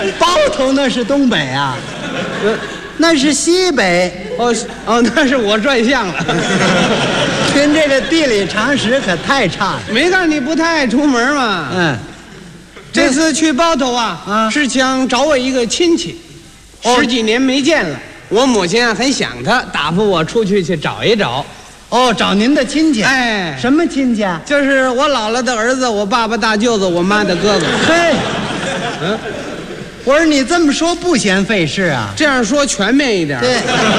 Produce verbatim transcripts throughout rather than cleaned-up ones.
包头那是东北啊，那是西北。 哦哦，那是我转向了。 您这个地理常识可太差了。 没看你不太爱出门吗？ 嗯， 这次去包头啊， 啊是想找我一个亲戚， 哦十几年没见了。我母亲啊很想他，打发我出去去找一找。 哦，找您的亲戚。 哎， 什么亲戚啊？ 就是我姥姥的儿子，我爸爸大舅子，我妈的哥哥。 嘿， 嗯， 我说你这么说不嫌费事啊？ 这样说全面一点。 对，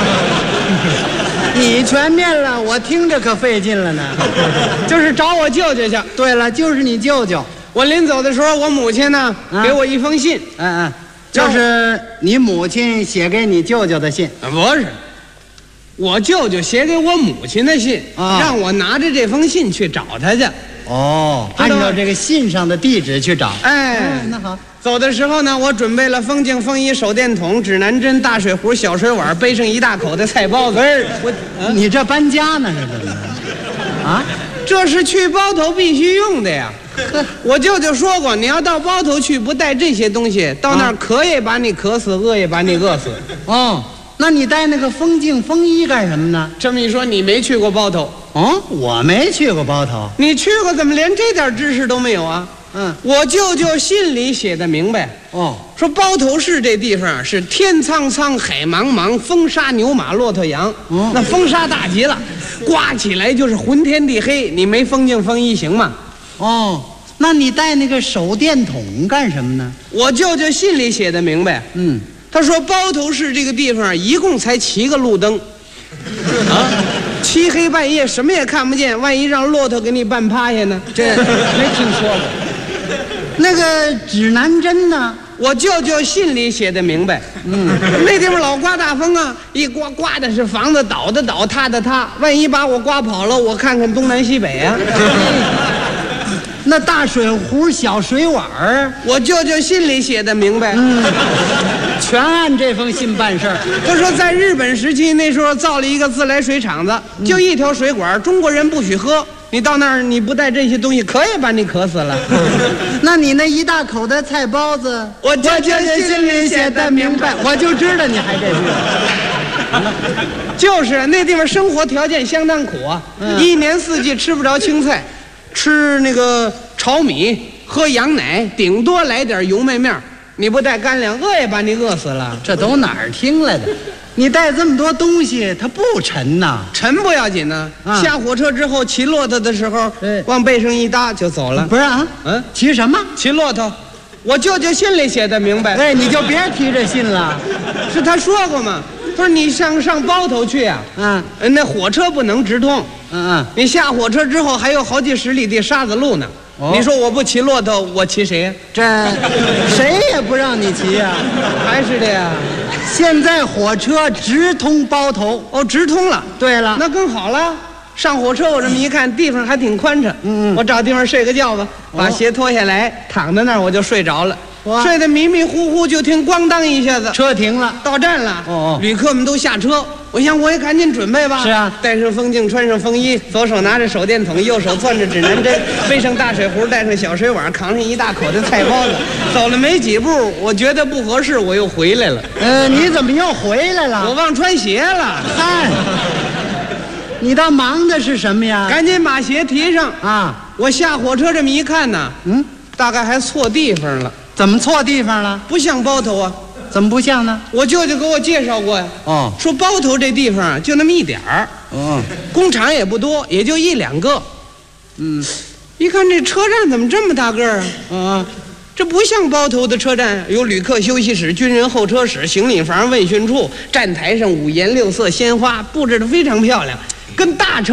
你全面了，我听着可费劲了呢。 就是找我舅舅去。 对了，就是你舅舅。 我临走的时候，我母亲呢、 啊给我一封信。 嗯嗯，就是你母亲写给你舅舅的信。 啊，不是，我舅舅写给我母亲的信， 啊让我拿着这封信去找他去。 哦， 知道吗按照这个信上的地址去找。 哎， 嗯那好。 走的时候呢，我准备了风镜、风衣、手电筒、指南针、大水壶、小水碗，背上一大口的菜包子。 我，你这搬家呢是怎么着？啊？ 这是去包头必须用的呀。我舅舅说过，你要到包头去，不带这些东西，到那儿渴也把你渴死，饿也把你饿死。 哦，那你带那个风镜、风衣干什么呢？ 这么一说，你没去过包头？ 哦，我没去过包头。 你去过，怎么连这点知识都没有啊？ 嗯， 我舅舅信里写的明白， 哦， 说包头市这地方啊是天苍苍，海茫茫，风沙牛马骆驼羊， 哦那风沙大极了，刮起来就是昏天地黑，你没风镜风衣行吗？ 哦，那你带那个手电筒干什么呢？ 我舅舅信里写的明白， 嗯， 他说包头市这个地方一共才七个路灯，啊，漆黑半夜什么也看不见，万一让骆驼给你绊趴下呢？这没听说过。 那个指南针呢？ 我舅舅信里写的明白，嗯，那地方老刮大风啊，一刮刮的是房子倒的倒，塌的塌，万一把我刮跑了，我看看东南西北啊。 那大水壶、小水碗儿， 我舅舅信里写的明白， 嗯，全按这封信办事儿。 他说在日本时期那时候造了一个自来水厂子，就一条水管，中国人不许喝。你到那儿你不带这些东西，可以把你渴死了。 那你那一大口的菜包子， 我舅舅心里写的明白，我就知道你还这句。 就是那地方生活条件相当苦啊， 嗯一年四季吃不着青菜，吃那个炒米，喝羊奶，顶多来点油焖面。你不带干粮，饿也把你饿死了。 这都哪儿听来的？你带这么多东西，它不沉呐。 沉不要紧呢， 啊下火车之后骑骆驼的时候对， 往背上一搭就走了。 不是啊？ 嗯， 骑什么？ 骑骆驼，我舅舅信里写的明白， 哎，你就别提这信了。 是他说过嘛。他说你上上包头去啊， 嗯呃那火车不能直通， 嗯嗯， 你下火车之后还有好几十里地沙子路呢。 哦你说我不骑骆驼，我骑谁呀？ 这谁也不让你骑呀、 还是的呀。 现在火车直通包头。 哦，直通了。 对了， 那更好了。上火车我这么一看，地方还挺宽敞。 嗯嗯我找地方睡个觉吧，把鞋脱下来，躺在那儿我就睡着了。 哇睡得迷迷糊糊，就听咣当一下子， 车停了。 到站了。 哦哦旅客们都下车。我想我也赶紧准备吧。 是啊， 带上风镜，穿上风衣，左手拿着手电筒，右手攥着指南针，背上大水壶，带上小水碗，扛上一大口的菜包子。走了没几步，我觉得不合适，我又回来了。 呃，你怎么又回来了？ 我忘穿鞋了。 嗨，你倒忙的是什么呀？ 赶紧把鞋提上。 啊， 我下火车这么一看呢， 嗯， 大概还错地方了， 怎么错地方了？ 不像包头啊。 怎么不像呢？ 我舅舅给我介绍过呀， 哦， 说包头这地方啊，就那么一点儿， 嗯工厂也不多，也就一两个。 嗯一看这车站怎么这么大个儿啊？ 嗯， 这不像包头的车站，有旅客休息室、军人候车室、行李房、问讯处，站台上五颜六色鲜花布置得非常漂亮，跟大城